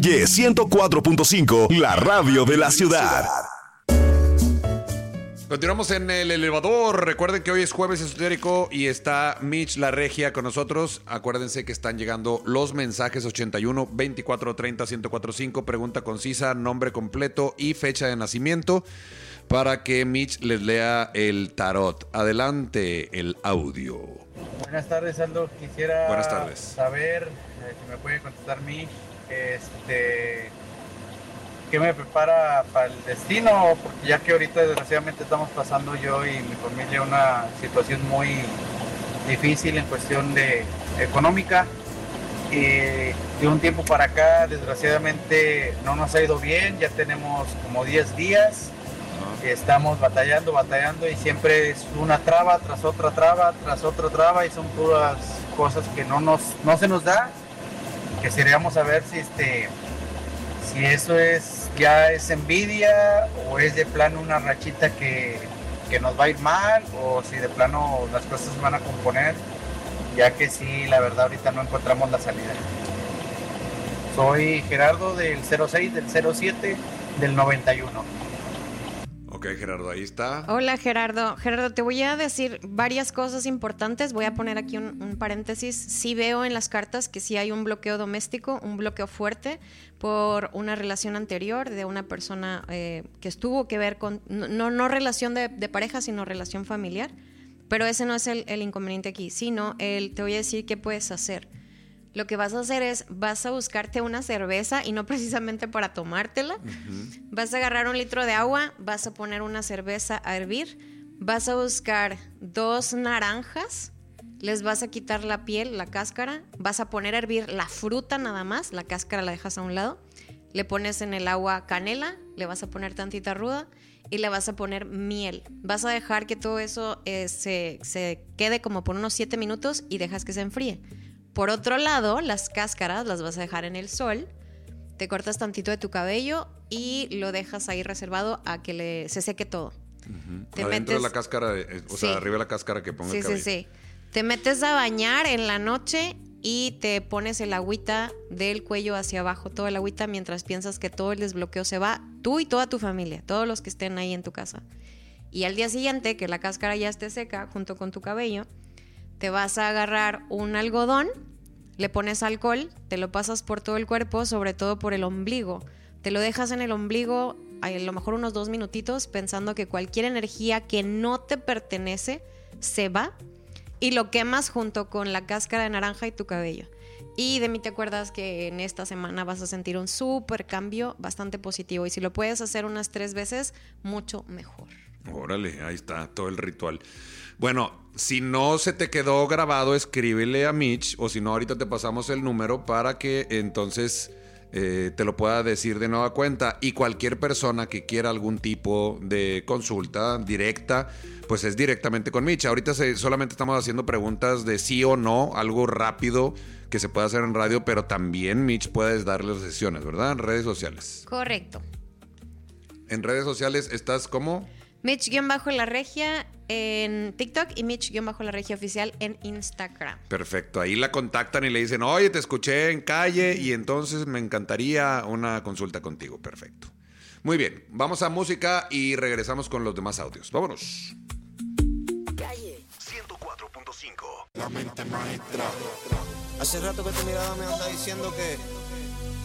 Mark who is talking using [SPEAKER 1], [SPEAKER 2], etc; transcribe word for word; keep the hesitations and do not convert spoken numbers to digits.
[SPEAKER 1] Y ciento cuatro punto cinco, la radio de la ciudad.
[SPEAKER 2] Continuamos en el elevador. Recuerden que hoy es jueves esotérico y está Mitch La Regia con nosotros. Acuérdense que están llegando los mensajes ochenta y uno, veinticuatro, treinta, ciento cuatro punto cinco. Pregunta concisa, nombre completo y fecha de nacimiento para que Mitch les lea el tarot. Adelante el audio.
[SPEAKER 3] Buenas tardes, Aldo. Quisiera
[SPEAKER 2] Buenas tardes.
[SPEAKER 3] saber eh, si me puede contestar Mitch. Este... ¿Qué me prepara para el destino? Porque ya que ahorita desgraciadamente estamos pasando yo y mi familia una situación muy difícil en cuestión de económica. Y de un tiempo para acá desgraciadamente no nos ha ido bien, ya tenemos como diez días. Estamos batallando, batallando y siempre es una traba tras otra traba, tras otra traba y son puras cosas que no, nos, no se nos da. Quisiéramos saber si este... si eso es ya es envidia o es de plano una rachita que, que nos va a ir mal o si de plano las cosas van a componer, ya que sí, la verdad ahorita no encontramos la salida. Soy Gerardo del cero seis, del cero siete, del noventa y uno.
[SPEAKER 2] Ok, Gerardo, ahí está.
[SPEAKER 4] Hola, Gerardo. Gerardo, te voy a decir varias cosas importantes. Voy a poner aquí un, un paréntesis. Sí veo en las cartas que sí hay un bloqueo doméstico, un bloqueo fuerte por una relación anterior de una persona eh, que estuvo que ver con, no, no relación de, de pareja, sino relación familiar. Pero ese no es el, el inconveniente aquí, sino el, te voy a decir qué puedes hacer. Lo que vas a hacer es, vas a buscarte una cerveza y no precisamente para tomártela. Uh-huh. Vas a agarrar un litro de agua, vas a poner una cerveza a hervir, vas a buscar dos naranjas, les vas a quitar la piel, la cáscara, vas a poner a hervir la fruta nada más, la cáscara la dejas a un lado, le pones en el agua canela, le vas a poner tantita ruda y le vas a poner miel. Vas a dejar que todo eso eh, se, se quede como por unos siete minutos y dejas que se enfríe. Por otro lado, las cáscaras las vas a dejar en el sol, te cortas tantito de tu cabello y lo dejas ahí reservado a que le, se seque todo.
[SPEAKER 2] Uh-huh. Te Adentro metes, de la cáscara, eh, o sí. sea, arriba de la cáscara que ponga
[SPEAKER 4] sí,
[SPEAKER 2] el cabello.
[SPEAKER 4] Sí, sí, sí. Te metes a bañar en la noche y te pones el agüita del cuello hacia abajo, toda el agüita, mientras piensas que todo el desbloqueo se va, tú y toda tu familia, todos los que estén ahí en tu casa. Y al día siguiente, que la cáscara ya esté seca, junto con tu cabello, te vas a agarrar un algodón, le pones alcohol, te lo pasas por todo el cuerpo, sobre todo por el ombligo. Te lo dejas en el ombligo a lo mejor unos dos minutitos, pensando que cualquier energía que no te pertenece se va, y lo quemas junto con la cáscara de naranja y tu cabello. Y de mí te acuerdas que en esta semana vas a sentir un súper cambio bastante positivo. Y si lo puedes hacer unas tres veces, mucho mejor.
[SPEAKER 2] Órale, ahí está todo el ritual. Bueno, si no se te quedó grabado, escríbele a Mitch, o si no, ahorita te pasamos el número para que entonces eh, te lo pueda decir de nueva cuenta. Y cualquier persona que quiera algún tipo de consulta directa, pues es directamente con Mitch. Ahorita se, solamente estamos haciendo preguntas de sí o no, algo rápido que se puede hacer en radio, pero también Mitch puedes darle las sesiones, ¿verdad? En redes sociales.
[SPEAKER 4] Correcto.
[SPEAKER 2] En redes sociales estás como...
[SPEAKER 4] Mitch-La Regia en TikTok y Mitch-La Regia Oficial en Instagram.
[SPEAKER 2] Perfecto, ahí la contactan y le dicen, oye, te escuché en calle y entonces me encantaría una consulta contigo. Perfecto. Muy bien, vamos a música y regresamos con los demás audios. Vámonos.
[SPEAKER 1] Calle ciento cuatro punto cinco.
[SPEAKER 5] La mente maestra. Hace rato que tu mirada me anda diciendo que